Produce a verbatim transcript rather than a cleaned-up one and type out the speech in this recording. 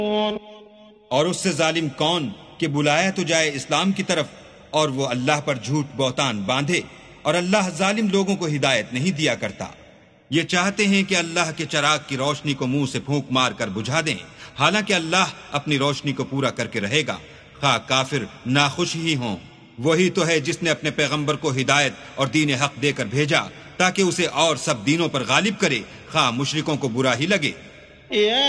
और उससे जालिम कौन कि बुलाया तो जाए इस्लाम की तरफ और वो अल्लाह पर झूठ बहतान बांधे, और अल्लाह जालिम लोगों को हिदायत नहीं दिया करता। ये चाहते हैं कि अल्लाह के चराग की रोशनी को मुंह से फूंक मार कर बुझा दें, हालांकि अल्लाह अपनी रोशनी को पूरा करके रहेगा, खा काफिर नाखुश ही हों। वही तो है जिसने अपने पैगंबर को हिदायत और दीन हक देकर भेजा ताकि उसे और सब दीनों पर गालिब करे, खा मुशरिकों को बुरा ही लगे।